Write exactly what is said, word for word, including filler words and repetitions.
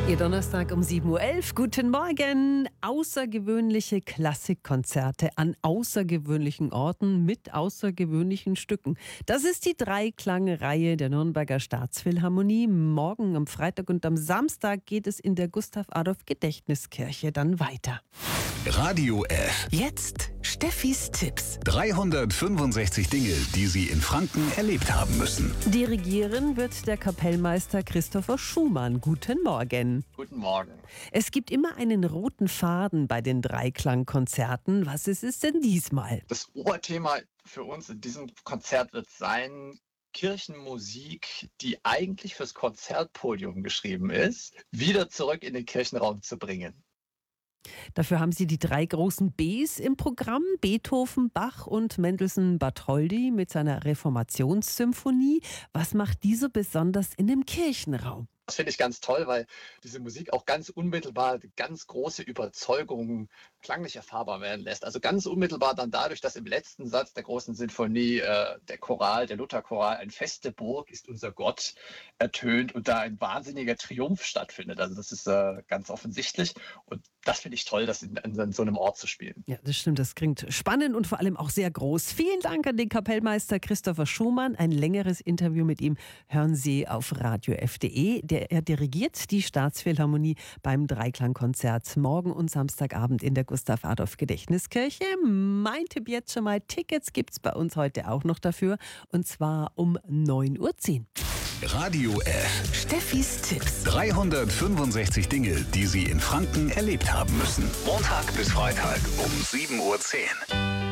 Ihr Donnerstag um sieben Uhr elf. Guten Morgen. Außergewöhnliche Klassikkonzerte an außergewöhnlichen Orten mit außergewöhnlichen Stücken. Das ist die Dreiklang-Reihe der Nürnberger Staatsphilharmonie. Morgen am Freitag und am Samstag geht es in der Gustav-Adolf-Gedächtniskirche dann weiter. Radio F. Jetzt Steffis Tipps. dreihundertfünfundsechzig Dinge, die Sie in Franken erlebt haben müssen. Dirigieren wird der Kapellmeister Christopher Schumann. Guten Morgen. Guten Morgen. Es gibt immer einen roten Faden bei den Dreiklangkonzerten. Was ist es denn diesmal? Das Oberthema für uns in diesem Konzert wird sein: Kirchenmusik, die eigentlich fürs Konzertpodium geschrieben ist, wieder zurück in den Kirchenraum zu bringen. Dafür haben Sie die drei großen Bs im Programm: Beethoven, Bach und Mendelssohn-Bartholdy mit seiner Reformationssymphonie. Was macht diese besonders in dem Kirchenraum? Das finde ich ganz toll, weil diese Musik auch ganz unmittelbar ganz große Überzeugungen klanglich erfahrbar werden lässt. Also ganz unmittelbar dann dadurch, dass im letzten Satz der großen Sinfonie äh, der Choral, der Lutherchoral, ein feste Burg ist unser Gott, ertönt und da ein wahnsinniger Triumph stattfindet. Also das ist äh, ganz offensichtlich und das finde ich toll, das in, in so einem Ort zu spielen. Ja, das stimmt. Das klingt spannend und vor allem auch sehr groß. Vielen Dank an den Kapellmeister Christopher Schumann. Ein längeres Interview mit ihm hören Sie auf radio f punkt de. Der, er dirigiert die Staatsphilharmonie beim Dreiklangkonzert morgen und Samstagabend in der Gustav-Adolf-Gedächtniskirche. Mein Tipp jetzt schon mal: Tickets gibt es bei uns heute auch noch dafür, und zwar um neun Uhr zehn. Radio F. Steffis Tipps. dreihundertfünfundsechzig Dinge, die Sie in Franken erlebt haben müssen. Montag bis Freitag um sieben Uhr zehn.